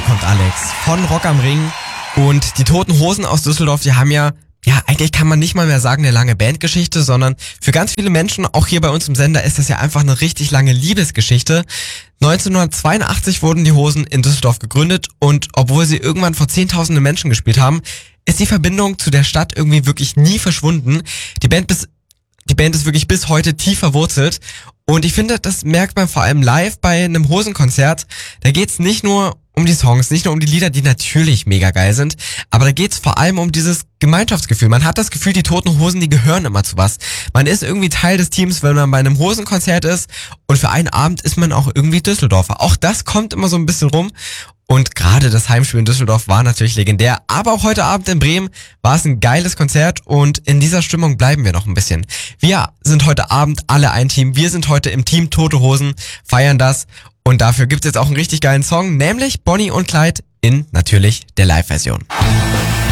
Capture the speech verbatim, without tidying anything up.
kommt Alex von Rock am Ring. Und die Toten Hosen aus Düsseldorf, die haben ja, ja, eigentlich kann man nicht mal mehr sagen, eine lange Bandgeschichte, sondern für ganz viele Menschen, auch hier bei uns im Sender, ist das ja einfach eine richtig lange Liebesgeschichte. neunzehnhundertzweiundachtzig wurden die Hosen in Düsseldorf gegründet und obwohl sie irgendwann vor zehntausenden Menschen gespielt haben, ist die Verbindung zu der Stadt irgendwie wirklich nie verschwunden. Die Band bis, die Band ist wirklich bis heute tief verwurzelt und ich finde, das merkt man vor allem live bei einem Hosenkonzert. Da geht's nicht nur um die Songs, nicht nur um die Lieder, die natürlich mega geil sind, aber da geht's vor allem um dieses Gemeinschaftsgefühl. Man hat das Gefühl, die Toten Hosen, die gehören immer zu was. Man ist irgendwie Teil des Teams, wenn man bei einem Hosenkonzert ist und für einen Abend ist man auch irgendwie Düsseldorfer. Auch das kommt immer so ein bisschen rum und gerade das Heimspiel in Düsseldorf war natürlich legendär, aber auch heute Abend in Bremen war es ein geiles Konzert und in dieser Stimmung bleiben wir noch ein bisschen. Wir sind heute Abend alle ein Team, wir sind heute im Team Tote Hosen, feiern das. Und dafür gibt's jetzt auch einen richtig geilen Song, nämlich Bonnie und Clyde in natürlich der Live-Version.